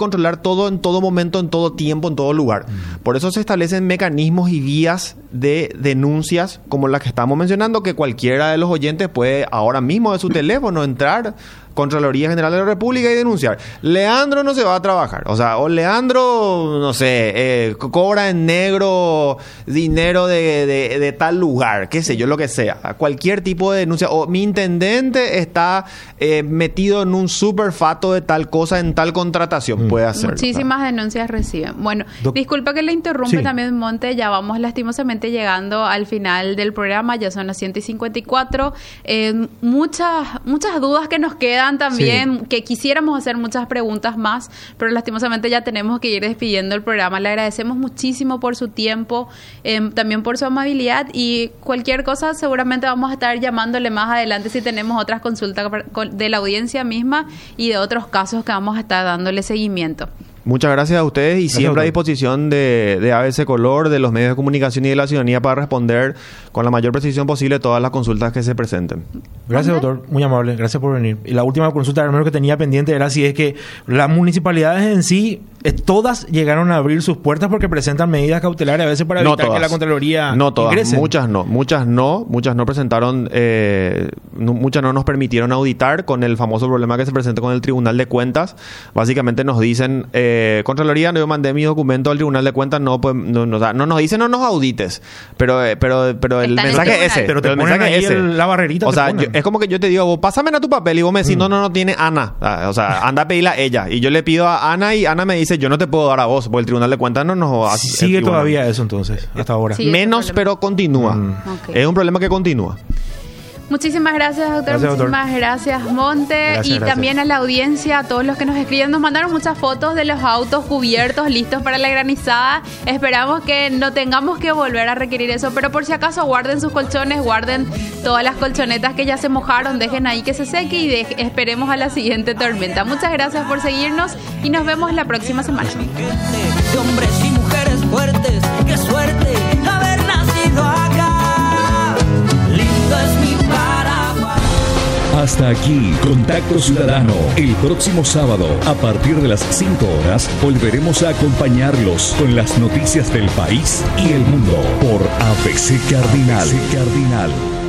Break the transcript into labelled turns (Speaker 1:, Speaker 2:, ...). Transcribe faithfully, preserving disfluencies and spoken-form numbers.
Speaker 1: controlar todo en todo momento, en todo tiempo, en todo lugar. Mm. Por eso se establecen mecanismos y vías de denuncias como las que estamos mencionando, que cualquiera de los oyentes puede ahora mismo de su teléfono entrar Contraloría General de la República y denunciar. Leandro no se va a trabajar. O sea, o Leandro, no sé, eh, cobra en negro dinero de, de, de tal lugar, qué sé yo, lo que sea. Cualquier tipo de denuncia. O mi intendente está eh, metido en un superfato de tal cosa, en tal contratación. Mm. Puede hacer.
Speaker 2: Muchísimas ¿no? denuncias reciben. Bueno, Doc- disculpa que le interrumpe sí. también, Monte. Ya vamos lastimosamente llegando al final del programa. Ya son las ciento cincuenta y cuatro. Eh, muchas, muchas dudas que nos quedan también, sí. que quisiéramos hacer muchas preguntas más, pero lastimosamente ya tenemos que ir despidiendo el programa. Le agradecemos muchísimo por su tiempo, eh, también por su amabilidad, y cualquier cosa seguramente vamos a estar llamándole más adelante si tenemos otras consultas de la audiencia misma y de otros casos que vamos a estar dándole seguimiento. Muchas gracias a ustedes y gracias siempre a disposición de, de A B C Color, de los medios de comunicación y de la ciudadanía para responder con la mayor precisión posible todas las consultas que se presenten.
Speaker 3: Gracias, doctor. Muy amable. Gracias por venir. Y la última consulta que tenía pendiente era si es que las municipalidades en sí, eh, todas llegaron a abrir sus puertas porque presentan medidas cautelares a veces para evitar no que la Contraloría
Speaker 1: No todas,
Speaker 3: ingrese.
Speaker 1: muchas no. Muchas no. Muchas no presentaron, eh, no, muchas no nos permitieron auditar con el famoso problema que se presenta con el Tribunal de Cuentas. Básicamente nos dicen... Eh, Eh, Contraloría, yo mandé mi documento al Tribunal de Cuentas, no, pues, no, no, no nos dice no nos audites, pero eh, pero pero el
Speaker 2: Está
Speaker 1: mensaje es ese,
Speaker 3: pero te
Speaker 1: el
Speaker 3: ponen
Speaker 1: mensaje
Speaker 3: ahí
Speaker 1: es ese.
Speaker 3: El, la barrerita.
Speaker 1: O sea, yo, es como que yo te digo, vos, pásame a tu papel y vos me decís, mm. no, no, no tiene Ana, o sea, anda a pedirle a ella, y yo le pido a Ana y Ana me dice, yo no te puedo dar a vos, porque el Tribunal de Cuentas no nos hace.
Speaker 3: Sigue el, todavía bueno, eso entonces, hasta ahora.
Speaker 1: Menos, pero continúa. Mm. Okay. Es un problema que continúa.
Speaker 2: Muchísimas gracias, doctor. Gracias, Muchísimas doctor. gracias, Monte. Gracias, y gracias. También a la audiencia, a todos los que nos escriben. Nos mandaron muchas fotos de los autos cubiertos, listos para la granizada. Esperamos que no tengamos que volver a requerir eso, pero por si acaso guarden sus colchones, guarden todas las colchonetas que ya se mojaron, dejen ahí que se seque y de- esperemos a la siguiente tormenta. Muchas gracias por seguirnos y nos vemos la próxima semana.
Speaker 4: De hombres y mujeres fuertes, qué suerte haber nacido acá. Lindo es mi Paraguay.
Speaker 5: Hasta aquí, Contacto Ciudadano. El próximo sábado, a partir de las cinco horas, volveremos a acompañarlos con las noticias del país y el mundo por A B C Cardinal. A B C Cardinal.